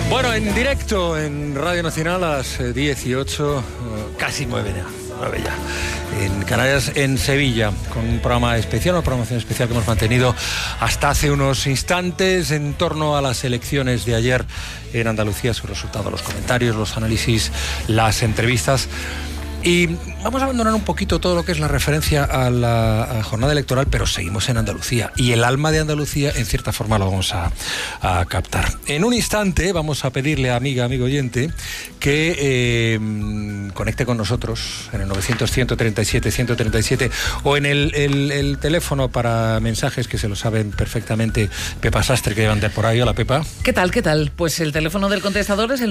Bueno, en directo en Radio Nacional a las 18, casi 9 ya, en Canarias, en Sevilla, con un programa especial, una programación especial que hemos mantenido hasta hace unos instantes en torno a las elecciones de ayer en Andalucía, sus resultados, los comentarios, los análisis, las entrevistas. Y vamos a abandonar un poquito todo lo que es la referencia a la jornada electoral, pero seguimos en Andalucía. Y el alma de Andalucía, en cierta forma, lo vamos a captar. En un instante vamos a pedirle a amigo oyente que conecte con nosotros en el 900-137-137 o en el teléfono para mensajes que se lo saben perfectamente Pepa Sastre, que llevan de por ahí. Hola, Pepa. ¿Qué tal? Pues el teléfono del contestador es el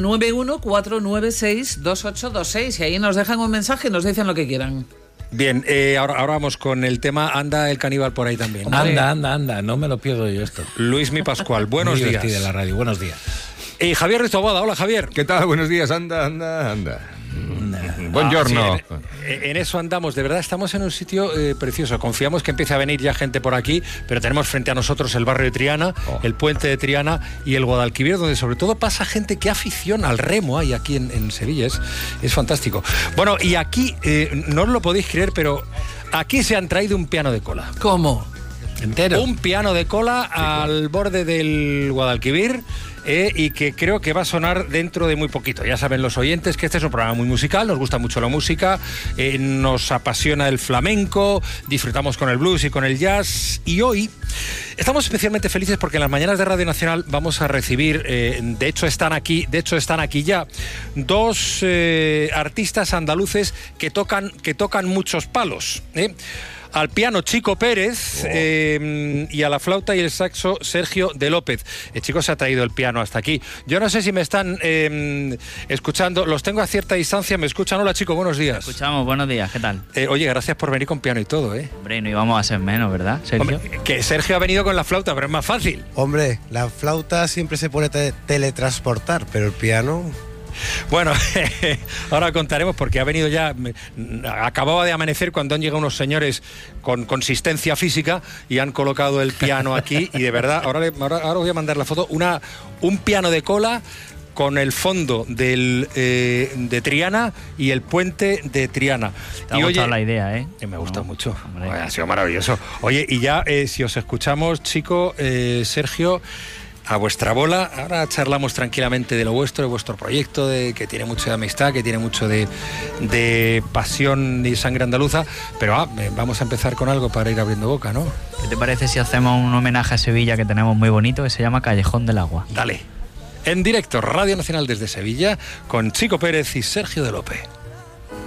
914962826 y ahí nos dejan un mensaje, nos dicen lo que quieran. Bien, ahora vamos con el tema. Anda el caníbal por ahí también. Anda, no me lo pierdo yo esto. Luismi Pascual, buenos días. De la radio, buenos días. Y Javier Rizoboda, hola Javier. ¿Qué tal? Buenos días, anda. Buongiorno. Sí, en eso andamos, de verdad estamos en un sitio precioso. Confiamos que empiece a venir ya gente por aquí, pero tenemos frente a nosotros el barrio de Triana, el puente de Triana y el Guadalquivir, donde sobre todo pasa gente que afición al remo hay aquí en Sevilla, es fantástico. Bueno, y aquí, no os lo podéis creer, pero aquí se han traído un piano de cola. ¿Cómo? ¿Entero? Un piano de cola al borde del Guadalquivir. Y que creo que va a sonar dentro de muy poquito. Ya saben los oyentes que este es un programa muy musical, nos gusta mucho la música, nos apasiona el flamenco, disfrutamos con el blues y con el jazz, y hoy estamos especialmente felices porque en las mañanas de Radio Nacional vamos a recibir, de hecho están aquí ya, dos artistas andaluces que tocan muchos palos, al piano Chico Pérez y a la flauta y el saxo Sergio de López. El chico se ha traído el piano hasta aquí. Yo no sé si me están escuchando, los tengo a cierta distancia, ¿me escuchan? Hola Chico, buenos días. Escuchamos, buenos días, ¿qué tal? Oye, gracias por venir con piano y todo, Hombre, no íbamos a ser menos, ¿verdad, Sergio? Hombre, que Sergio ha venido con la flauta, pero es más fácil. Hombre, la flauta siempre se puede teletransportar, pero el piano... Bueno, ahora contaremos porque ha venido ya, acababa de amanecer cuando han llegado unos señores con consistencia física y han colocado el piano aquí y de verdad, ahora os voy a mandar la foto, un piano de cola con el fondo de Triana y el puente de Triana. Te ha gustado la idea, Me ha gustado mucho. Ha sido maravilloso. Oye, y ya si os escuchamos, Chico, Sergio, a vuestra bola, ahora charlamos tranquilamente de lo vuestro, de vuestro proyecto, que tiene mucho de amistad, que tiene mucho de pasión y sangre andaluza, pero vamos a empezar con algo para ir abriendo boca, ¿no? ¿Qué te parece si hacemos un homenaje a Sevilla que tenemos muy bonito, que se llama Callejón del Agua? Dale. En directo, Radio Nacional desde Sevilla, con Chico Pérez y Sergio de López.